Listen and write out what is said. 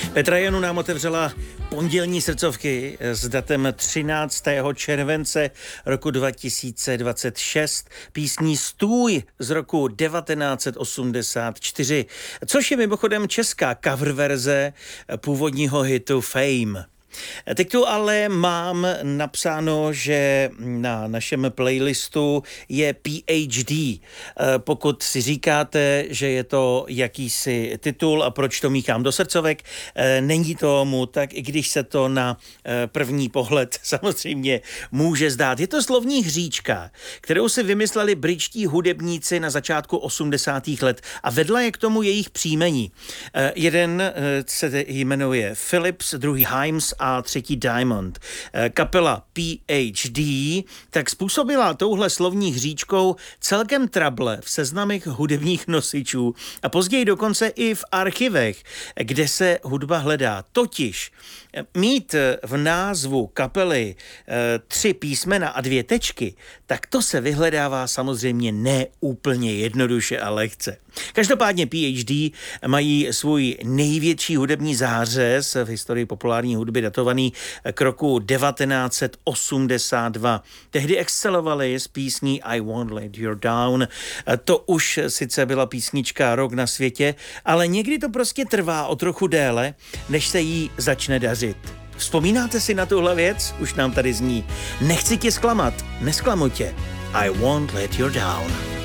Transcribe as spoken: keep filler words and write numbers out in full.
Petra Janu nám otevřela pondělní srdcovky s datem třináctého července roku dva tisíce dvacet šest písní Stůj z roku devatenáct set osmdesát čtyři, což je mimochodem česká cover verze původního hitu Fame. Teď tu ale mám napsáno, že na našem playlistu je P H D. Pokud si říkáte, že je to jakýsi titul a proč to míchám do srdcovek, není tomu tak, i když se to na první pohled samozřejmě může zdát. Je to slovní hříčka, kterou si vymysleli britští hudebníci na začátku osmdesátých let a vedla je k tomu jejich příjmení. Jeden se jmenuje Phillips, druhý Himes a třetí Diamond. Kapela P H D tak způsobila touhle slovní hříčkou celkem trable v seznamech hudebních nosičů a později dokonce i v archivech, kde se hudba hledá. Totiž mít v názvu kapely tři písmena a dvě tečky, tak to se vyhledává samozřejmě ne úplně jednoduše a lehce. Každopádně P H D mají svůj největší hudební zářez v historii populární hudby datovaný k roku devatenáct set osmdesát dva. Tehdy excelovali s písní I Won't Let You Down. To už sice byla písnička rok na světě, ale někdy to prostě trvá o trochu déle, než se jí začne dařit. Vzpomínáte si na tuhle věc? Už nám tady zní. Nechci tě zklamat, nesklamu tě. I Won't Let You Down.